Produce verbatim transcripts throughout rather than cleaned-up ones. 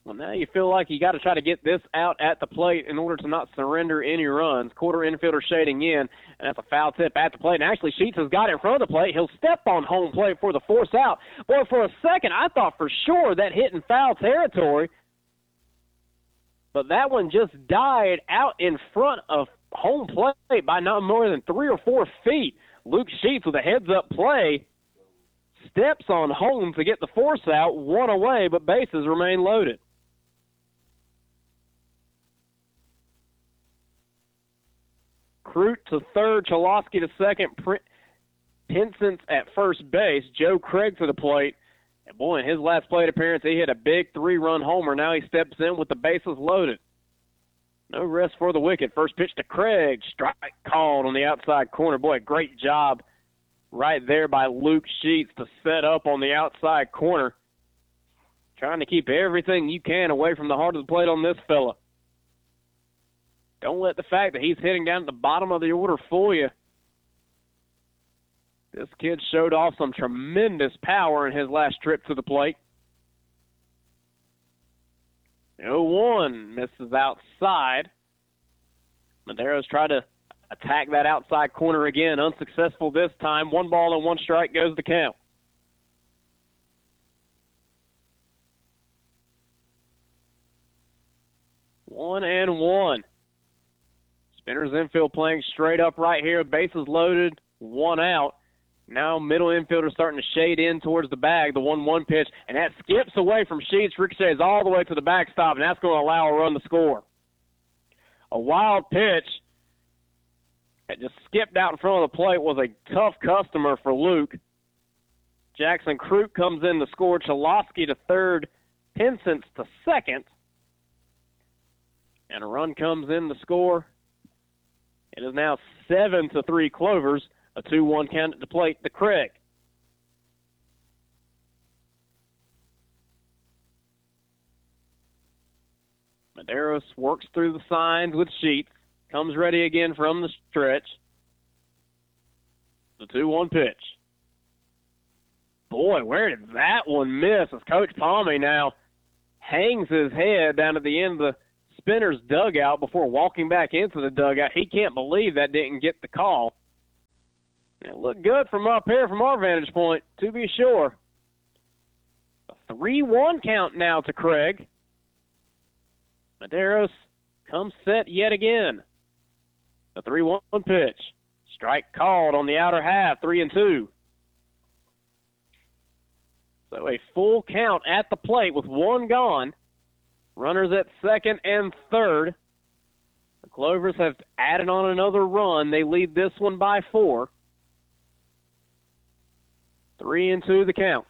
Well, now you feel like you got to try to get this out at the plate in order to not surrender any runs. Quarter infielder shading in, and that's a foul tip at the plate. And actually, Sheets has got it in front of the plate. He'll step on home plate for the force out. Boy, for a second, I thought for sure that hit in foul territory. But that one just died out in front of home plate by not more than three or four feet. Luke Sheets with a heads-up play steps on home to get the force out, one away, but bases remain loaded. Crute to third, Cholosky to second, Pinsence at first base, Joe Craig to the plate. And boy, in his last plate appearance, he hit a big three-run homer. Now he steps in with the bases loaded. No rest for the wicked. First pitch to Craig, strike called on the outside corner. Boy, great job right there by Luke Sheets to set up on the outside corner. Trying to keep everything you can away from the heart of the plate on this fella. Don't let the fact that he's hitting down at the bottom of the order fool you. This kid showed off some tremendous power in his last trip to the plate. oh one misses outside. Madero's tried to attack that outside corner again. Unsuccessful this time. One ball and one strike goes the count. One and one. Spinner's infield playing straight up right here. Bases loaded, one out. Now middle infielder starting to shade in towards the bag, the one one pitch, and that skips away from Sheets, ricochets all the way to the backstop, and that's going to allow a run to score. A wild pitch that just skipped out in front of the plate was a tough customer for Luke. Jackson Crute comes in to score. Cholosky to third, Pinsence to second. And a run comes in to score. It is now seven to three Clovers. A two one count at the plate to Craig. Maderos works through the signs with Sheets. Comes ready again from the stretch. The two one pitch. Boy, where did that one miss? As Coach Palmy now hangs his head down at the end of the Spinner's dugout before walking back into the dugout. He can't believe that didn't get the call. It looked good from up here from our vantage point, to be sure. A three one count now to Craig. Maderos comes set yet again. The three one pitch. Strike called on the outer half, three and two. So a full count at the plate with one gone. Runners at second and third. The Clovers have added on another run. They lead this one by four. Three and two the count.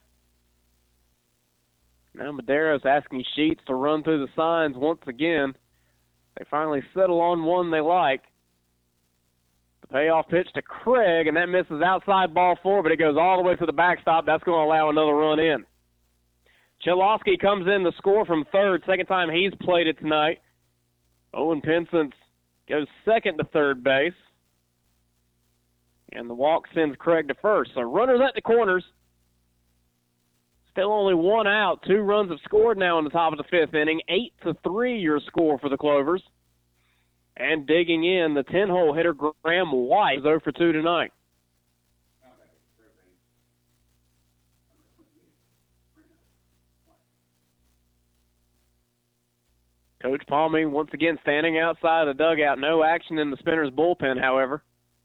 Now Madero's asking Sheets to run through the signs once again. They finally settle on one they like. The payoff pitch to Craig, and that misses outside ball four, but it goes all the way to the backstop. That's going to allow another run in. Cholosky comes in to score from third. Second time he's played it tonight. Owen Pinsence goes second to third base. And the walk sends Craig to first. So runners at the corners. Still only one out. Two runs have scored now in the top of the fifth inning. Eight to three your score for the Clovers. And digging in, the ten-hole hitter Graham White is oh for two tonight. Coach Palmy once again standing outside of the dugout. No action in the Spinner's bullpen, however.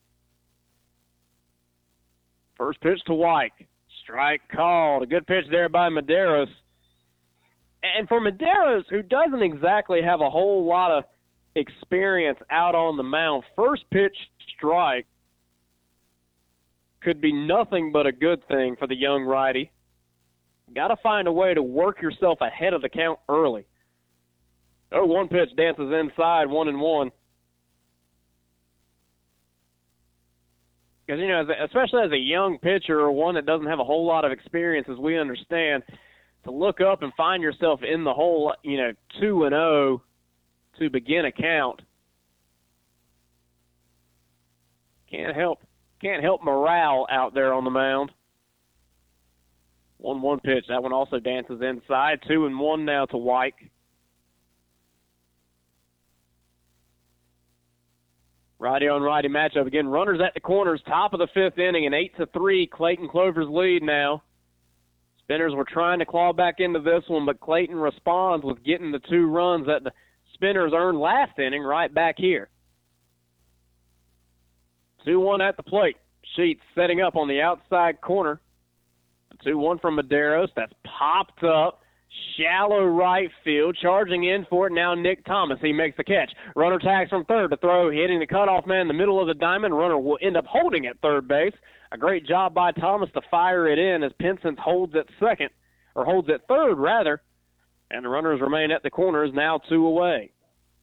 First pitch to White. Strike called. A good pitch there by Maderos. And for Maderos, who doesn't exactly have a whole lot of experience out on the mound, first pitch strike could be nothing but a good thing for the young righty. Got to find a way to work yourself ahead of the count early. Oh, one pitch dances inside, one and one. Because, you know, as a, especially as a young pitcher or one that doesn't have a whole lot of experience, as we understand, to look up and find yourself in the hole, you know, two and oh to begin a count, can't help can't help morale out there on the mound. one one pitch. That one also dances inside. Two and one now to White. Righty on righty matchup again. Runners at the corners, top of the fifth inning, an eight to three Clayton Clovers lead now. Spinners were trying to claw back into this one, but Clayton responds with getting the two runs that the Spinners earned last inning right back here. two one at the plate. Sheets setting up on the outside corner. two one from Medeiros. That's popped up. Shallow right field. Charging in for it now, Nick Thomas. He makes the catch. Runner tags from third to throw, hitting the cutoff man in the middle of the diamond. Runner will end up holding at third base. A great job by Thomas to fire it in as Pinsent holds at second, or holds at third, rather. And the runners remain at the corners, now two away.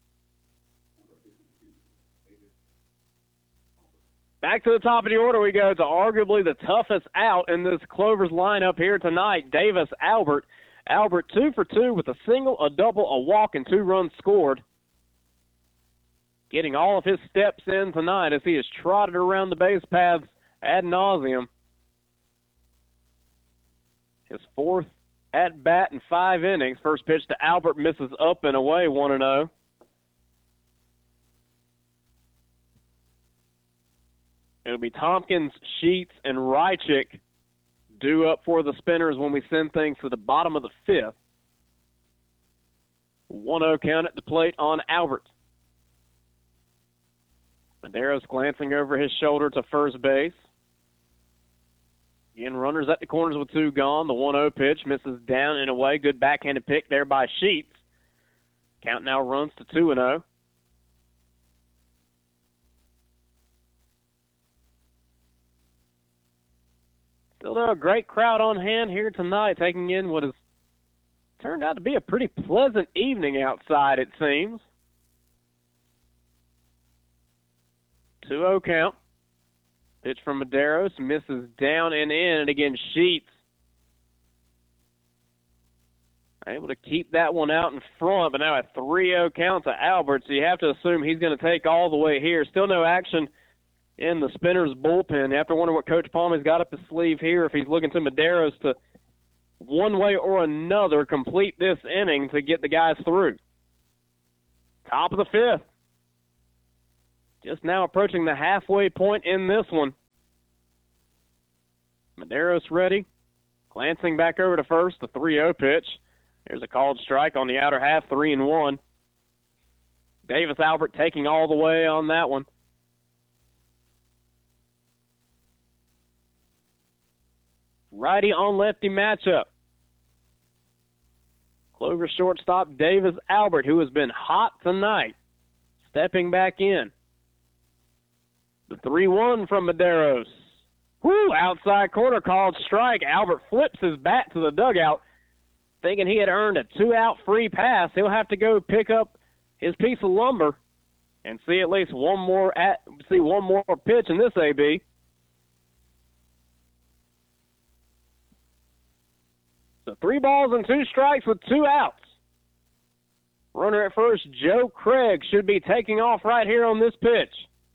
Back to the top of the order we go to arguably the toughest out in this Clovers lineup here tonight, Davis Albert. Albert two for two with a single, a double, a walk, and two runs scored. Getting all of his steps in tonight as he has trotted around the base paths ad nauseum. His fourth at-bat in five innings. First pitch to Albert misses up and away, one and oh. It'll be Tompkins, Sheets, and Rychick due up for the Spinners when we send things to the bottom of the fifth. one oh count at the plate on Albert. Medeiros glancing over his shoulder to first base. Again, runners at the corners with two gone. The one oh pitch misses down and away. Good backhanded pick there by Sheets. Count now runs to two and oh. Still, though, a great crowd on hand here tonight, taking in what has turned out to be a pretty pleasant evening outside, it seems. two oh count. Pitch from Medeiros, misses down and in, and again, Sheets able to keep that one out in front, but now a three oh count to Albert, so you have to assume he's going to take all the way here. Still no action in the Spinners bullpen. You have to wonder what Coach Palmy's got up his sleeve here, if he's looking to Medeiros to one way or another complete this inning to get the guys through. Top of the fifth. Just now approaching the halfway point in this one. Medeiros ready. Glancing back over to first, the three oh pitch. There's a called strike on the outer half, three and one. Davis Albert taking all the way on that one. Righty on lefty matchup. Clover shortstop Davis Albert, who has been hot tonight, stepping back in. The three one from Medeiros. Woo, outside corner called strike. Albert flips his bat to the dugout, thinking he had earned a two-out free pass. He'll have to go pick up his piece of lumber and see at least one more at see one more pitch in this A B. So three balls and two strikes with two outs. Runner at first, Joe Craig, should be taking off right here on this pitch.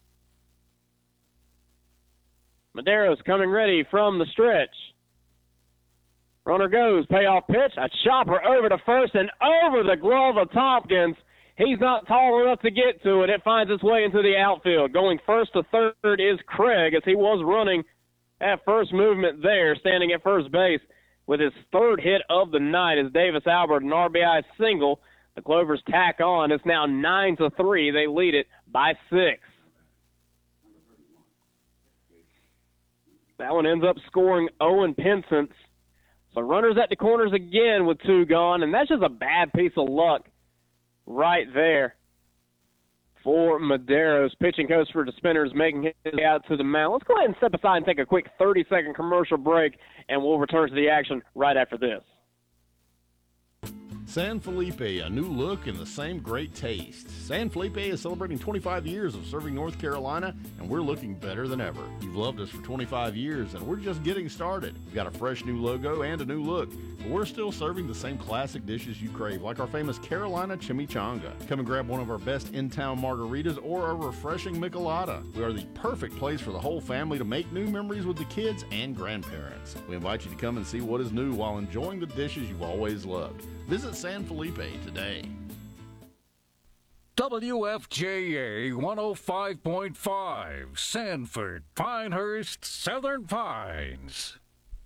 Medeiros coming ready from the stretch. Runner goes, payoff pitch, a chopper over to first and over the glove of Tompkins. He's not tall enough to get to it. It finds its way into the outfield. Going first to third is Craig, as he was running at first movement there, standing at first base with his third hit of the night as Davis Albert, an R B I single. The Clovers tack on. It's now nine to three. They lead it by six. That one ends up scoring Owen Pinsent. So runners at the corners again with two gone, and that's just a bad piece of luck right there for Medeiros. Pitching coach for the Spinners making his way out to the mound. Let's go ahead and step aside and take a quick thirty-second commercial break, and we'll return to the action right after this. San Felipe, a new look and the same great taste. San Felipe is celebrating twenty-five years of serving North Carolina, and we're looking better than ever. You've loved us for twenty-five years, and we're just getting started. We've got a fresh new logo and a new look, but we're still serving the same classic dishes you crave, like our famous Carolina Chimichanga. Come and grab one of our best in-town margaritas or a refreshing michelada. We are the perfect place for the whole family to make new memories with the kids and grandparents. We invite you to come and see what is new while enjoying the dishes you've always loved. Visit San Felipe today. W F J A one oh five point five, Sanford, Pinehurst, Southern Pines.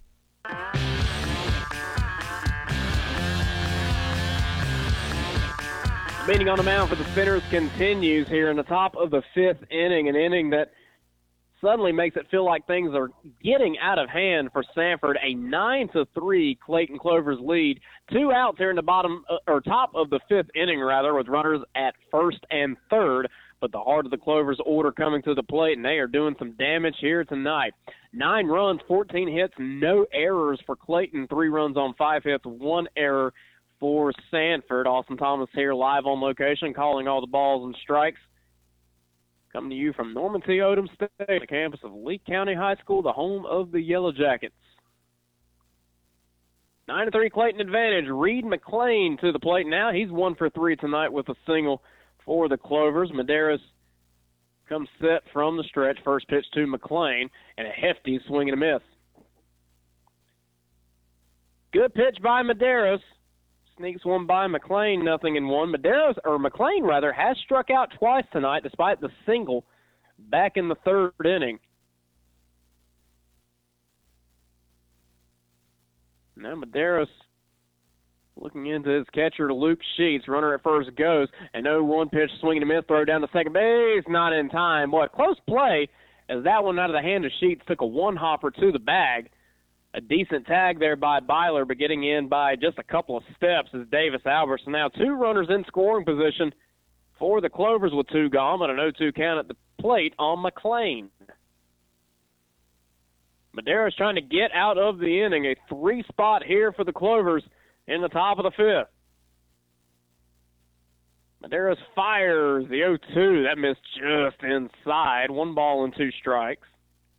Meeting on the mound for the Spinners continues here in the top of the fifth inning, an inning that suddenly makes it feel like things are getting out of hand for Sanford. A nine to three Clayton Clovers lead. Two outs here in the bottom uh, or top of the fifth inning, rather, with runners at first and third. But the heart of the Clovers order coming to the plate, and they are doing some damage here tonight. Nine runs, fourteen hits, no errors for Clayton. Three runs on five hits, one error for Sanford. Austin Thomas here live on location, calling all the balls and strikes. Coming to you from Norman T. Odom State, the campus of Lee County High School, the home of the Yellow Jackets. nine to three Clayton advantage. Reed McLean to the plate now. He's one for three tonight with a single for the Clovers. Medeiros comes set from the stretch. First pitch to McLean, and a hefty swing and a miss. Good pitch by Medeiros. Sneaks one by McLean, nothing in one. Medeiros, or McLean rather, has struck out twice tonight despite the single back in the third inning. Now Medeiros looking into his catcher, Luke Sheets. Runner at first goes, and oh one pitch, swing and a miss, throw down to second base, not in time. Boy, close play as that one out of the hand of Sheets took a one-hopper to the bag. A decent tag there by Byler, but getting in by just a couple of steps is Davis Albert. So now two runners in scoring position for the Clovers with two gone, but an oh two count at the plate on McLean. Medeiros trying to get out of the inning. A three spot here for the Clovers in the top of the fifth. Medeiros fires the oh two. That missed just inside. One ball and two strikes.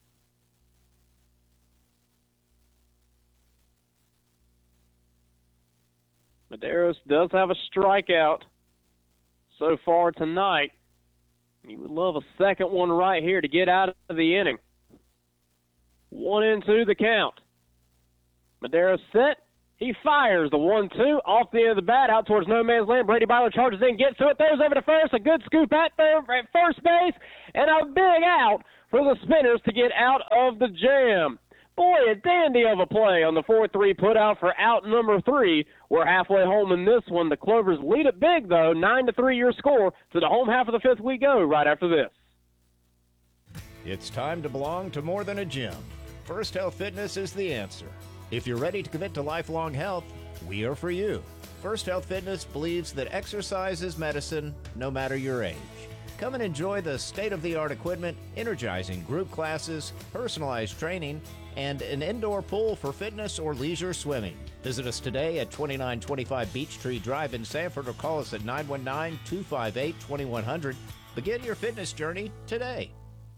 Medeiros does have a strikeout so far tonight. You would love a second one right here to get out of the inning. One and two the count. Medeiros set. He fires the one two off the end of the bat out towards no man's land. Brady Byler charges in, gets to it, throws over to first. A good scoop at, third, at first base, and a big out for the Spinners to get out of the jam. Boy, a dandy of a play on the four three put out for out number three. We're halfway home in this one. The Clovers lead it big, though, nine to three your score. To the home half of the fifth we go right after this. It's time to belong to more than a gym. First Health Fitness is the answer. If you're ready to commit to lifelong health, we are for you. First Health Fitness believes that exercise is medicine, no matter your age. Come and enjoy the state-of-the-art equipment, energizing group classes, personalized training, and an indoor pool for fitness or leisure swimming. Visit us today at twenty-nine twenty-five Beech Tree Drive in Sanford or call us at nine one nine, two five eight, two one zero zero. Begin your fitness journey today.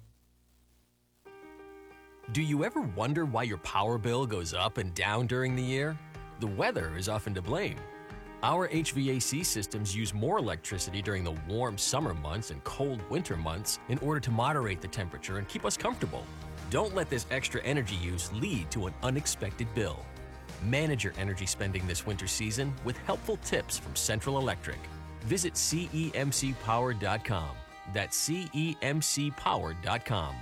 Do you ever wonder why your power bill goes up and down during the year? The weather is often to blame. Our H V A C systems use more electricity during the warm summer months and cold winter months in order to moderate the temperature and keep us comfortable. Don't let this extra energy use lead to an unexpected bill. Manage your energy spending this winter season with helpful tips from Central Electric. Visit C E M C power dot com. That's C E M C power dot com.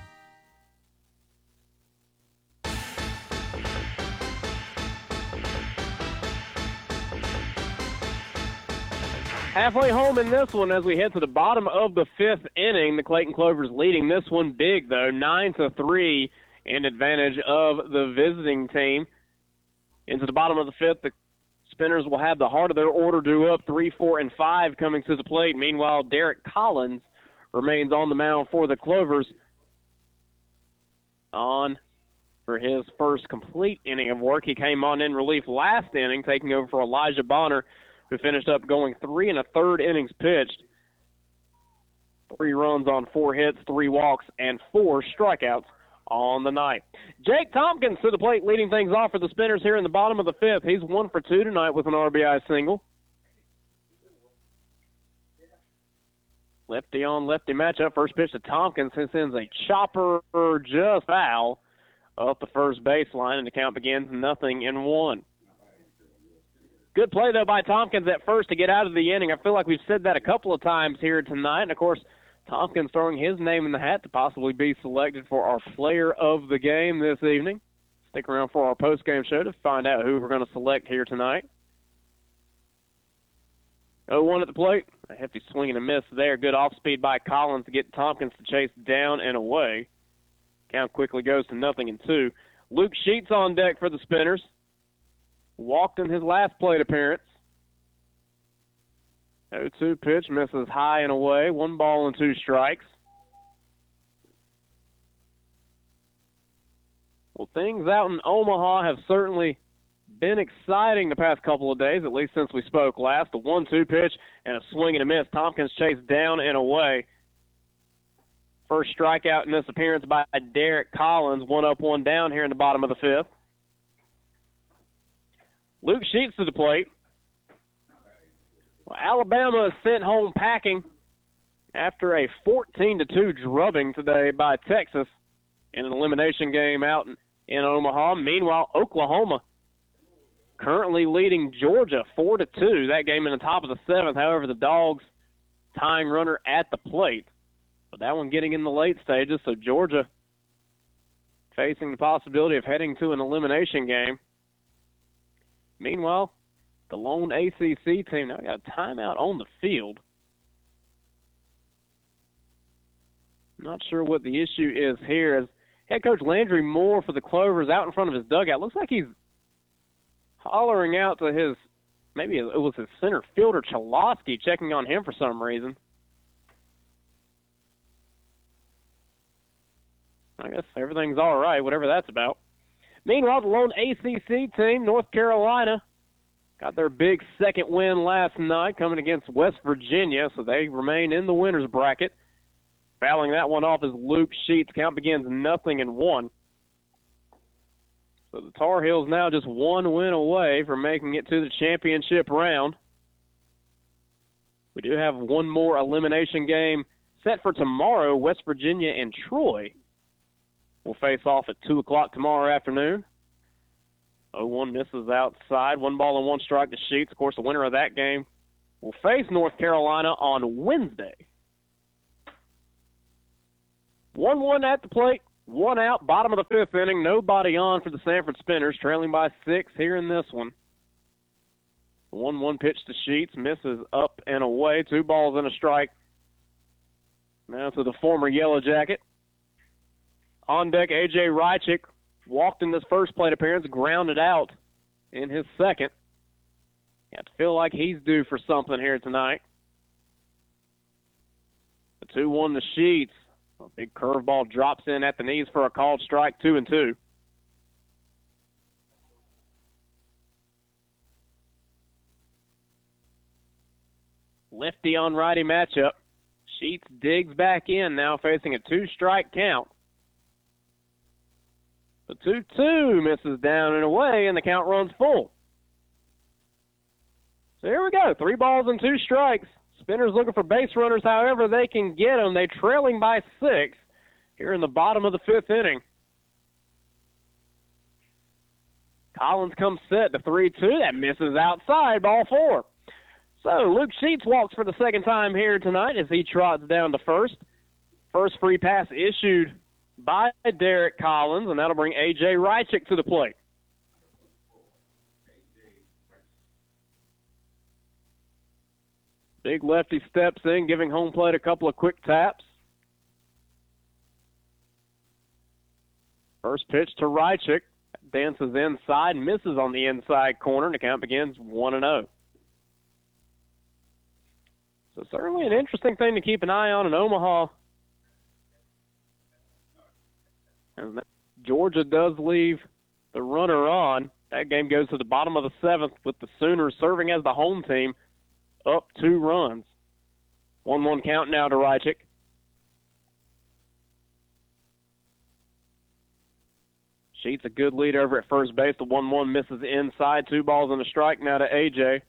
Halfway home in this one as we head to the bottom of the fifth inning. The Clayton Clovers leading this one big, though, nine to three in advantage of the visiting team. Into the bottom of the fifth, the Spinners will have the heart of their order due up, three, four, and five coming to the plate. Meanwhile, Derek Collins remains on the mound for the Clovers on for his first complete inning of work. He came on in relief last inning, taking over for Elijah Bonner, who finished up going three and a third innings pitched. Three runs on four hits, three walks, and four strikeouts on the night. Jake Tompkins to the plate, leading things off for the Spinners here in the bottom of the fifth. He's one for two tonight with an R B I single. Lefty on lefty matchup. First pitch to Tompkins, who sends a chopper just foul up the first baseline, and the count begins nothing in one. Good play, though, by Tompkins at first to get out of the inning. I feel like we've said that a couple of times here tonight. And, of course, Tompkins throwing his name in the hat to possibly be selected for our player of the game this evening. Stick around for our post-game show to find out who we're going to select here tonight. oh one at the plate. A hefty swing and a miss there. Good off-speed by Collins to get Tompkins to chase down and away. Count quickly goes to nothing and two. Luke Sheets on deck for the Spinners. Walked in his last plate appearance. oh two pitch, misses high and away. One ball and two strikes. Well, things out in Omaha have certainly been exciting the past couple of days, at least since we spoke last. The one two pitch and a swing and a miss. Tompkins chased down and away. First strikeout in this appearance by Derek Collins. One up, one down here in the bottom of the fifth. Luke Sheets to the plate. Well, Alabama is sent home packing after a fourteen to two drubbing today by Texas in an elimination game out in, in Omaha. Meanwhile, Oklahoma currently leading Georgia four to two. That game in the top of the seventh. However, the Dogs tying runner at the plate. But that one getting in the late stages, so Georgia facing the possibility of heading to an elimination game. Meanwhile, the lone A C C team now got a timeout on the field. Not sure what the issue is here. As head coach Landry Moore for the Clovers out in front of his dugout. Looks like he's hollering out to his, maybe it was his center fielder, Chalosky, checking on him for some reason. I guess everything's all right, whatever that's about. Meanwhile, the lone A C C team, North Carolina, got their big second win last night coming against West Virginia, so they remain in the winner's bracket. Fouling that one off is Luke Sheets. Count begins nothing and one. So the Tar Heels now just one win away from making it to the championship round. We do have one more elimination game set for tomorrow. West Virginia and Troy will face off at two o'clock tomorrow afternoon. oh one misses outside. One ball and one strike to Sheets. Of course, the winner of that game will face North Carolina on Wednesday. one one at the plate. One out. Bottom of the fifth inning. Nobody on for the Sanford Spinners. Trailing by six here in this one. one one pitch to Sheets. Misses up and away. Two balls and a strike. Now to the former Yellow Jacket. On deck, A J Rychik walked in this first plate appearance, grounded out in his second. You have to feel like he's due for something here tonight. The two one to Sheets. A big curveball drops in at the knees for a called strike, two and two. Lefty on righty matchup. Sheets digs back in now, facing a two-strike count. The two two misses down and away, and the count runs full. So here we go, three balls and two strikes. Spinners looking for base runners, however they can get them. They're trailing by six here in the bottom of the fifth inning. Collins comes set to three two. That misses outside, ball four. So Luke Sheets walks for the second time here tonight as he trots down to first. First free pass issued by Derek Collins, and that'll bring A J Rychik to the plate. Big lefty steps in, giving home plate a couple of quick taps. First pitch to Rychik. Dances inside, misses on the inside corner, and the count begins one and oh. So certainly an interesting thing to keep an eye on in Omaha. And Georgia does leave the runner on. That game goes to the bottom of the seventh with the Sooners serving as the home team, up two runs. one one count now to Rychik. Sheets a good lead over at first base. The one one misses inside. Two balls and a strike now to A J.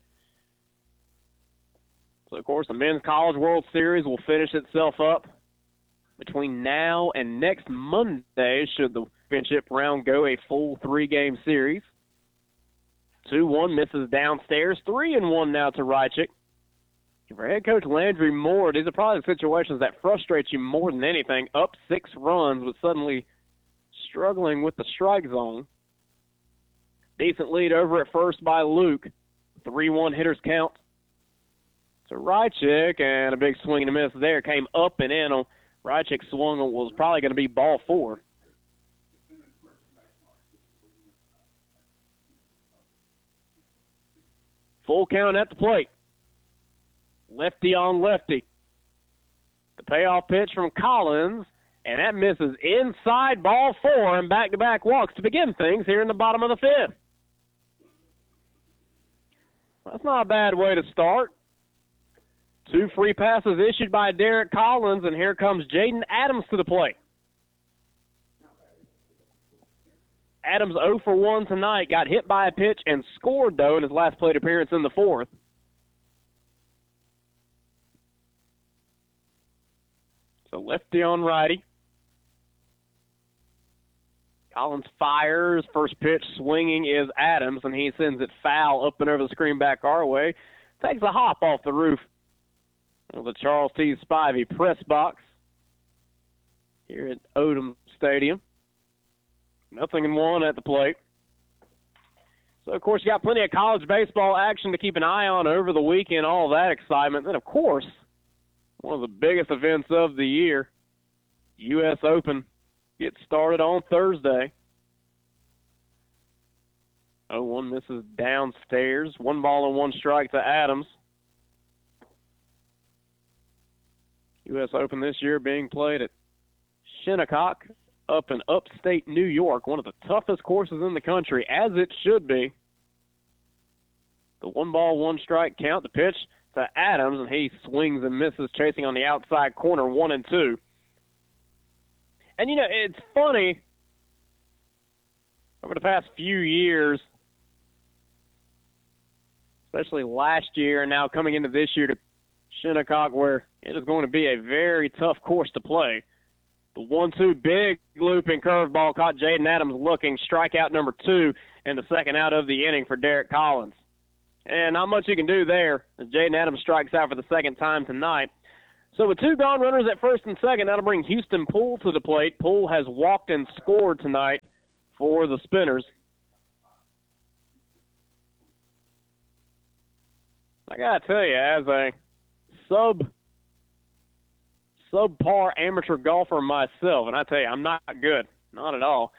So, of course, the Men's College World Series will finish itself up between now and next Monday, should the championship round go a full three-game series. two one misses downstairs. three and one now to Rychik. For head coach Landry Moore, these are probably the situations that frustrate you more than anything. Up six runs, but suddenly struggling with the strike zone. Decent lead over at first by Luke. three one hitters count to Rychik, and a big swing and a miss there. Came up and in on Rychik swung was probably going to be ball four. Full count at the plate. Lefty on lefty. The payoff pitch from Collins, and that misses inside, ball four, and back-to-back walks to begin things here in the bottom of the fifth. That's not a bad way to start. Two free passes issued by Derek Collins, and here comes Jaden Adams to the plate. Adams oh for one tonight, got hit by a pitch and scored, though, in his last plate appearance in the fourth. So lefty on righty. Collins fires. First pitch swinging is Adams, and he sends it foul up and over the screen back our way. Takes a hop off the roof of the Charles T. Spivey press box here at Odom Stadium. Nothing in one at the plate. So, of course, you got plenty of college baseball action to keep an eye on over the weekend, all that excitement. Then, of course, one of the biggest events of the year, U S Open, gets started on Thursday. oh one misses downstairs. One ball and one strike to Adams. U S Open this year being played at Shinnecock up in upstate New York, one of the toughest courses in the country, as it should be. The one ball, one strike count, the pitch to Adams, and he swings and misses, chasing on the outside corner, one and two. And, you know, it's funny, over the past few years, especially last year and now coming into this year to Shinnecock, where it is going to be a very tough course to play. The one two big looping curveball caught Jaden Adams looking, strikeout number two, and the second out of the inning for Derek Collins. And not much you can do there as Jaden Adams strikes out for the second time tonight. So with two gone runners at first and second, that'll bring Houston Poole to the plate. Poole has walked and scored tonight for the Spinners. I got to tell you, as a sub, subpar amateur golfer myself, and I tell you, I'm not good, not at all.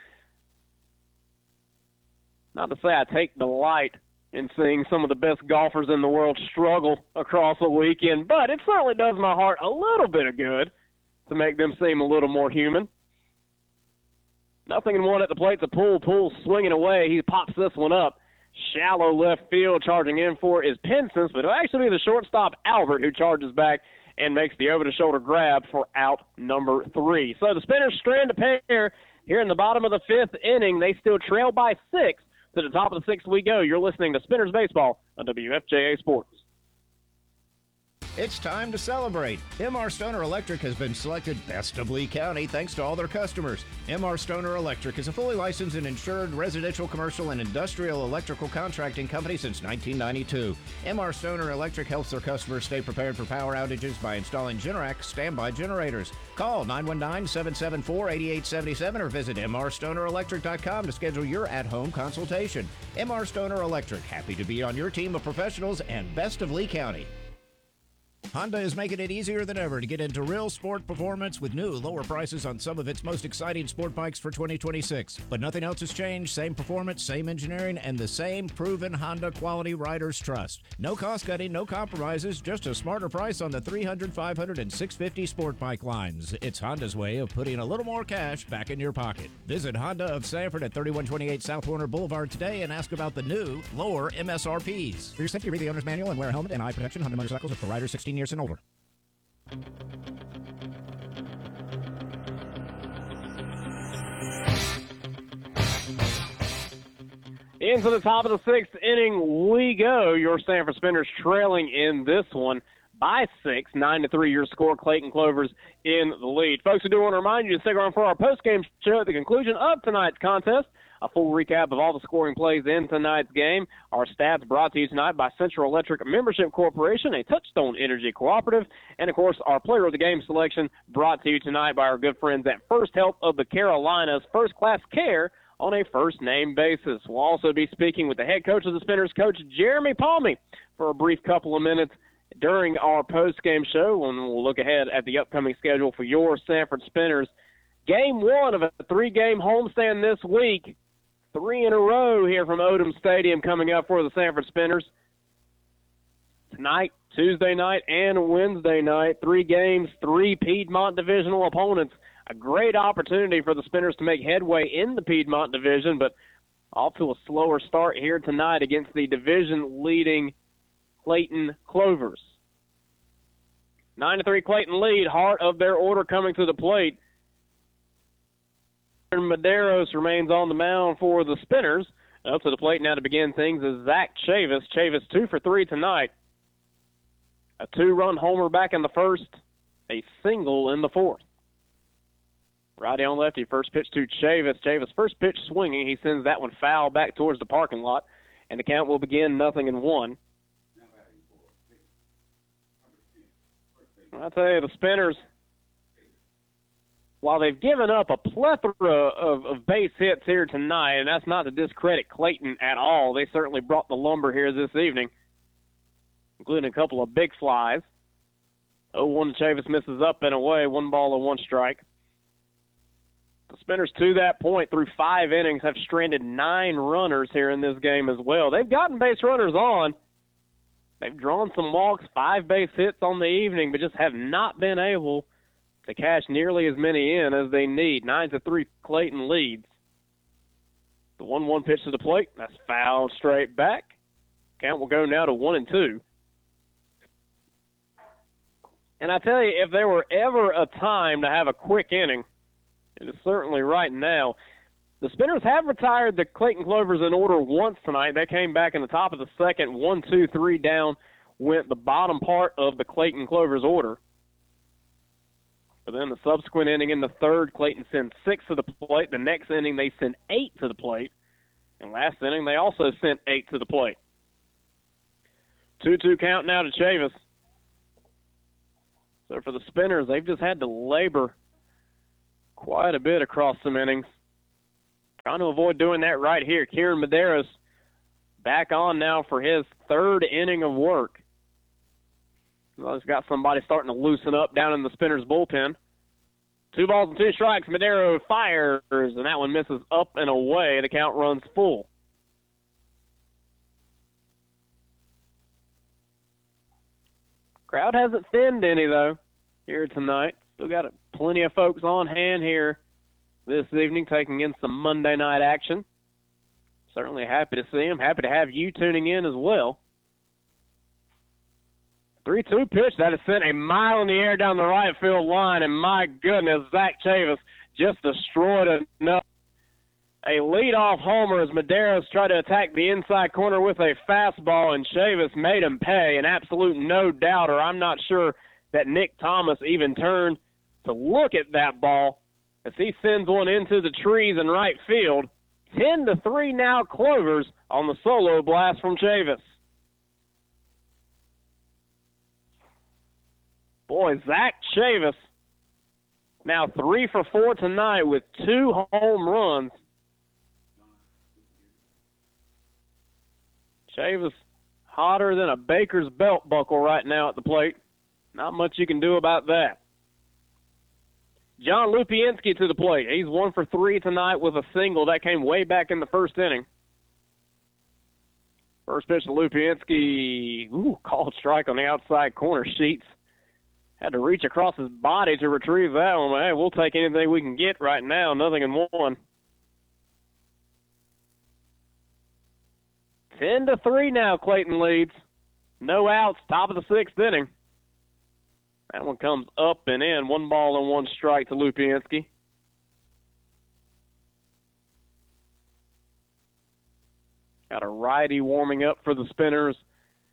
Not to say I take delight in seeing some of the best golfers in the world struggle across a weekend, but it certainly does my heart a little bit of good to make them seem a little more human. Nothing in one at the plate to Poole. Poole swinging away. He pops this one up. Shallow left field. Charging in for is Pensance, but it'll actually be the shortstop Albert who charges back and makes the over-the-shoulder grab for out number three. So the Spinners strand a pair here in the bottom of the fifth inning. They still trail by six. To the top of the sixth we go. You're listening to Spinners Baseball on W F J A Sports. It's time to celebrate. M R Stoner Electric has been selected Best of Lee County thanks to all their customers. M R Stoner Electric is a fully licensed and insured residential, commercial, and industrial electrical contracting company since nineteen ninety-two. M R Stoner Electric helps their customers stay prepared for power outages by installing Generac standby generators. Call nine one nine, seven seven four, eight eight seven seven or visit m r stoner electric dot com to schedule your at-home consultation. M R Stoner Electric, happy to be on your team of professionals and Best of Lee County. Honda is making it easier than ever to get into real sport performance with new lower prices on some of its most exciting sport bikes for twenty twenty-six. But nothing else has changed. Same performance, same engineering, and the same proven Honda quality riders trust. No cost cutting, no compromises, just a smarter price on the three hundred, five hundred, and six fifty sport bike lines. It's Honda's way of putting a little more cash back in your pocket. Visit Honda of Sanford at thirty-one twenty-eight South Warner Boulevard today and ask about the new lower M S R Ps. For your safety, read the owner's manual and wear a helmet and eye protection. Honda motorcycles are for riders sixteen years and older. Into the top of the sixth inning we go. Your Sanford Spinners trailing in this one by six, nine to three. Your score, Clayton Clovers in the lead. Folks, I do want to remind you to stick around for our post-game show at the conclusion of tonight's contest. A full recap of all the scoring plays in tonight's game. Our stats brought to you tonight by Central Electric Membership Corporation, a Touchstone Energy cooperative. And, of course, our player of the game selection brought to you tonight by our good friends at First Health of the Carolinas, first-class care on a first-name basis. We'll also be speaking with the head coach of the Spinners, Coach Jeremy Palmy, for a brief couple of minutes during our post-game show, and we'll look ahead at the upcoming schedule for your Sanford Spinners. Game one of a three-game homestand this week. Three in a row here from Odom Stadium coming up for the Sanford Spinners. Tonight, Tuesday night, and Wednesday night. Three games, three Piedmont divisional opponents. A great opportunity for the Spinners to make headway in the Piedmont division, but off to a slower start here tonight against the division-leading Clayton Clovers. nine to three Clayton lead, heart of their order coming to the plate. Medeiros remains on the mound for the Spinners. Up to the plate now to begin things is Zach Chavis. Chavis two for three tonight. A two-run homer back in the first, a single in the fourth. Righty on lefty, first pitch to Chavis. Chavis first pitch swinging. He sends that one foul back towards the parking lot, and the count will begin nothing in one. I'll tell you, the Spinners, while they've given up a plethora of, of base hits here tonight, and that's not to discredit Clayton at all, they certainly brought the lumber here this evening, including a couple of big flies. oh one to Chavis misses up and away, one ball and one strike. The Spinners, to that point, through five innings, have stranded nine runners here in this game as well. They've gotten base runners on. They've drawn some walks, five base hits on the evening, but just have not been able to cash nearly as many in as they need. Nine to three, Clayton leads. The one one pitch to the plate, that's fouled straight back. Count will go now to one and two. And I tell you, if there were ever a time to have a quick inning, it is certainly right now. The Spinners have retired the Clayton Clovers in order once tonight. They came back in the top of the second. One, two, three down went the bottom part of the Clayton Clovers order. But then the subsequent inning in the third, Clayton sent six to the plate. The next inning, they sent eight to the plate. And last inning, they also sent eight to the plate. two two count now to Chavis. So for the Spinners, they've just had to labor quite a bit across some innings. Trying to avoid doing that right here. Kieran Medeiros back on now for his third inning of work. Well, he's got somebody starting to loosen up down in the Spinners bullpen. Two balls and two strikes. Medeiros fires, and that one misses up and away. The count runs full. Crowd hasn't thinned any, though, here tonight. Still got plenty of folks on hand here this evening taking in some Monday night action. Certainly happy to see them. Happy to have you tuning in as well. three two pitch. That is sent a mile in the air down the right field line, and my goodness, Zach Chavis just destroyed enough. A leadoff homer as Medeiros tried to attack the inside corner with a fastball, and Chavis made him pay, an absolute no-doubter. I'm not sure that Nick Thomas even turned to look at that ball as he sends one into the trees in right field. ten to three now Clovers on the solo blast from Chavis. Boy, Zach Chavis now three for four tonight with two home runs. Chavis hotter than a baker's belt buckle right now at the plate. Not much you can do about that. John Lupienski to the plate. He's one for three tonight with a single. That came way back in the first inning. First pitch to Lupienski. Ooh, called strike on the outside corner. Sheets had to reach across his body to retrieve that one. Hey, we'll take anything we can get right now. Nothing in one. Ten to three now, Clayton leads. No outs, top of the sixth inning. That one comes up and in. One ball and one strike to Lupienski. Got a righty warming up for the Spinners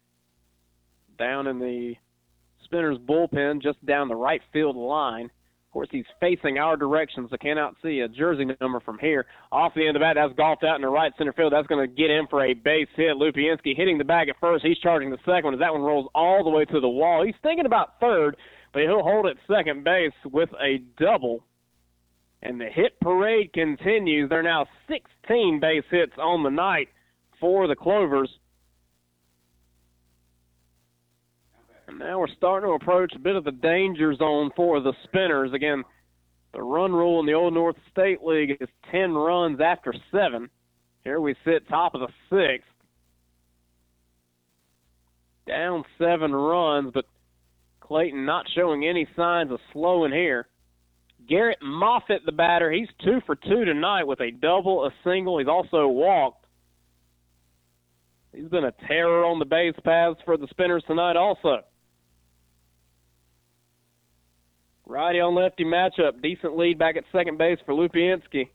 down in the Spinners bullpen, just down the right field line. Of course, he's facing our direction, so cannot see a jersey number from here. Off the end of that, that's golfed out in the right center field. That's going to get in for a base hit. Lupienski hitting the bag at first. He's charging the second one as that one rolls all the way to the wall. He's thinking about third, but he'll hold at second base with a double. And the hit parade continues. There are now sixteen base hits on the night for the Clovers. And now we're starting to approach a bit of the danger zone for the Spinners. Again, the run rule in the Old North State League is ten runs after seven. Here we sit top of the sixth. Down seven runs, but Clayton not showing any signs of slowing here. Garrett Moffitt, the batter, he's two for two tonight with a double, a single. He's also walked. He's been a terror on the base paths for the Spinners tonight also. Righty on lefty matchup. Decent lead back at second base for Lupienski.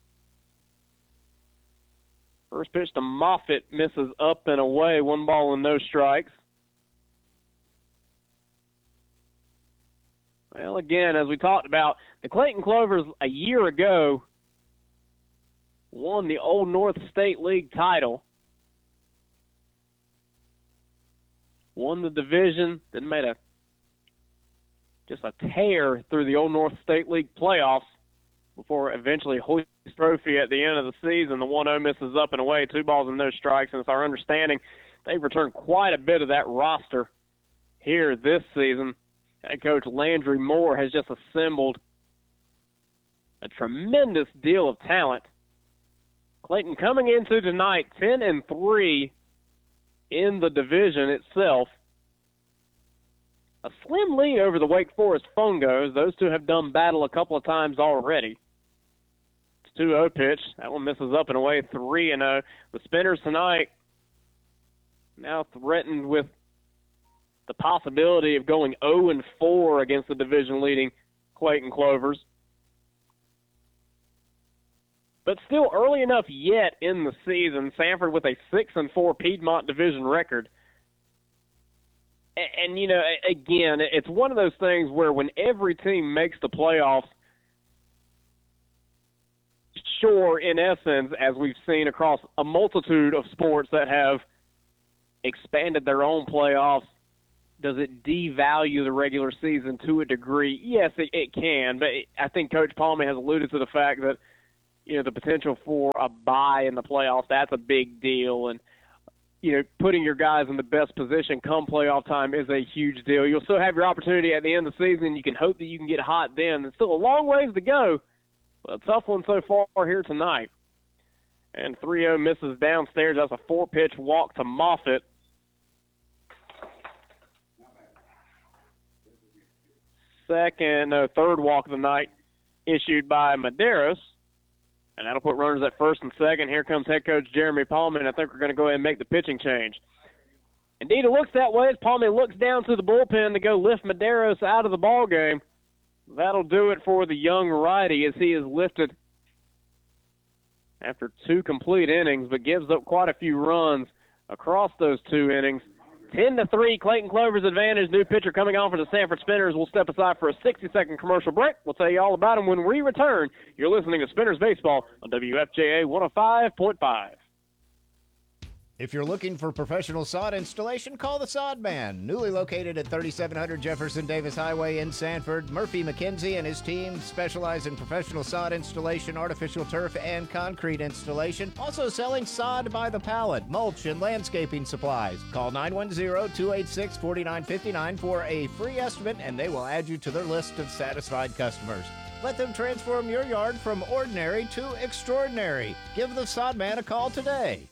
First pitch to Moffitt misses up and away. One ball and no strikes. Well, again, as we talked about, the Clayton Clovers a year ago won the Old North State League title. Won the division, then made a just a tear through the Old North State League playoffs before eventually hoisting the trophy at the end of the season. The one oh misses up and away, two balls and no strikes, and it's our understanding they've returned quite a bit of that roster here this season. Head coach Landry Moore has just assembled a tremendous deal of talent. Clayton coming into tonight ten and three in the division itself. A slim lead over the Wake Forest Fungos. Those two have done battle a couple of times already. It's two oh pitch. That one misses up and away, three and oh. The Spinners tonight now threatened with the possibility of going oh and four against the division-leading Clayton Clovers. But still early enough yet in the season, Sanford with a six and four Piedmont division record. And, and, you know, again, it's one of those things where when every team makes the playoffs, sure, in essence, as we've seen across a multitude of sports that have expanded their own playoffs, does it devalue the regular season to a degree? Yes, it, it can, but it, I think Coach Palmy has alluded to the fact that, you know, the potential for a bye in the playoffs, that's a big deal. And, you know, putting your guys in the best position come playoff time is a huge deal. You'll still have your opportunity at the end of the season. You can hope that you can get hot then. There's still a long ways to go, but a tough one so far here tonight. And three oh misses downstairs. That's a four-pitch walk to Moffitt. Second, no, third walk of the night issued by Medeiros. And that'll put runners at first and second. Here comes head coach Jeremy Paulman. I think we're going to go ahead and make the pitching change. Indeed, it looks that way as Paulman looks down to the bullpen to go lift Medeiros out of the ball game. That'll do it for the young righty as he is lifted after two complete innings, but gives up quite a few runs across those two innings. ten to three, Clayton Clovers advantage. New pitcher coming on for the Sanford Spinners. We'll step aside for a sixty-second commercial break. We'll tell you all about them when we return. You're listening to Spinners Baseball on W F J A one oh five point five. If you're looking for professional sod installation, call the Sod Man. Newly located at thirty-seven hundred Jefferson Davis Highway in Sanford, Murphy McKenzie and his team specialize in professional sod installation, artificial turf, and concrete installation. Also selling sod by the pallet, mulch, and landscaping supplies. Call nine one zero, two eight six, four nine five nine for a free estimate, and they will add you to their list of satisfied customers. Let them transform your yard from ordinary to extraordinary. Give the Sod Man a call today.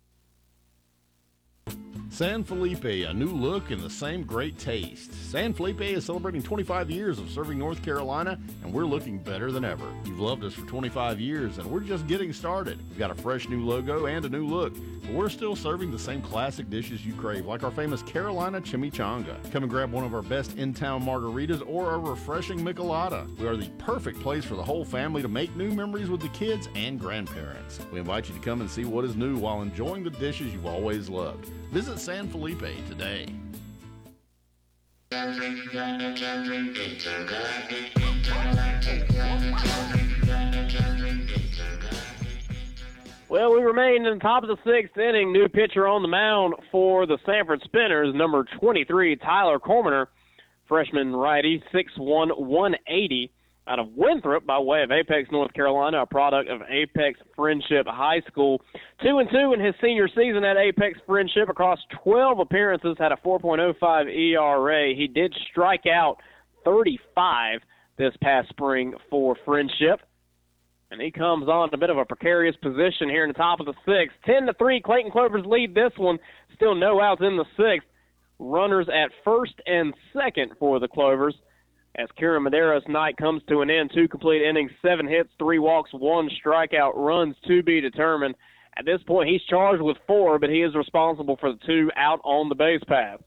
San Felipe, a new look and the same great taste. San Felipe is celebrating twenty-five years of serving North Carolina, and we're looking better than ever. You've loved us for twenty-five years, and we're just getting started. We've got a fresh new logo and a new look, but we're still serving the same classic dishes you crave, like our famous Carolina Chimichanga. Come and grab one of our best in-town margaritas or a refreshing michelada. We are the perfect place for the whole family to make new memories with the kids and grandparents. We invite you to come and see what is new while enjoying the dishes you've always loved. Visit San Felipe today. Well, we remain in the top of the sixth inning. New pitcher on the mound for the Sanford Spinners, number twenty-three, Tyler Cormaner, freshman righty, six one, one eighty, out of Winthrop by way of Apex, North Carolina, a product of Apex Friendship High School. Two and two in his senior season at Apex Friendship. Across twelve appearances, had a four point oh five E R A. He did strike out thirty-five this past spring for Friendship. And he comes on a bit of a precarious position here in the top of the sixth. ten to three, Clayton Clovers lead this one. Still no outs in the sixth. Runners at first and second for the Clovers as Kieran Madero's night comes to an end. Two complete innings, seven hits, three walks, one strikeout, runs to be determined. At this point, he's charged with four, but he is responsible for the two out on the base paths.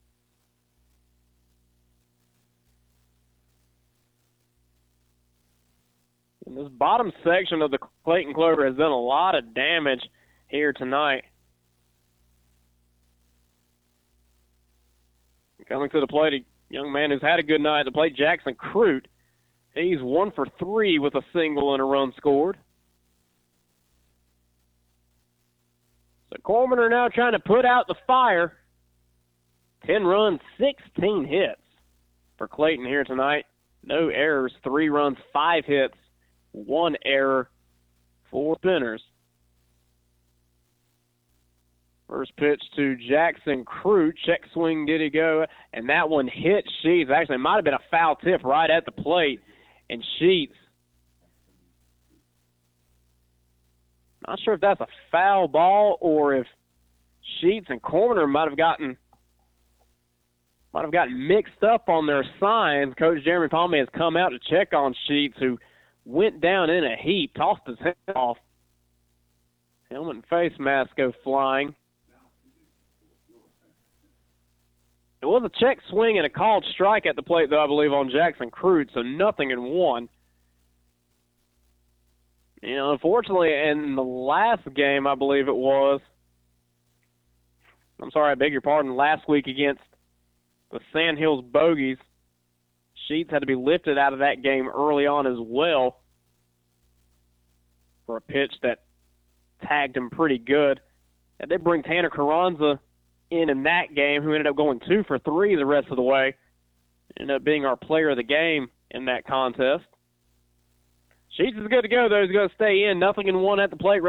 And this bottom section of the Clayton Clover has done a lot of damage here tonight. Coming to the plate, a young man who's had a good night at the plate, Jackson Crute. He's one for three with a single and a run scored. So Cormaner now trying to put out the fire. ten runs, sixteen hits for Clayton here tonight. No errors, three runs, five hits, one error, four Spinners. First pitch to Jackson Crute. Check swing, did he go? And that one hit Sheets. Actually, it might have been a foul tip right at the plate. And Sheets, not sure if that's a foul ball or if Sheets and Cormaner might have gotten might have gotten mixed up on their signs. Coach Jeremy Palme has come out to check on Sheets, who went down in a heap, tossed his head off. Helmet and face mask go flying. It was a check swing and a called strike at the plate, though, I believe, on Jackson Crute, so nothing in one. You know, unfortunately, in the last game, I believe it was, I'm sorry, I beg your pardon, last week against the Sandhills Bogies, Sheets had to be lifted out of that game early on as well for a pitch that tagged him pretty good. And they bring Tanner Carranza in in that game, who ended up going two for three the rest of the way. Ended up being our player of the game in that contest. Sheets is good to go, though. He's going to stay in. Nothing in one at the plate.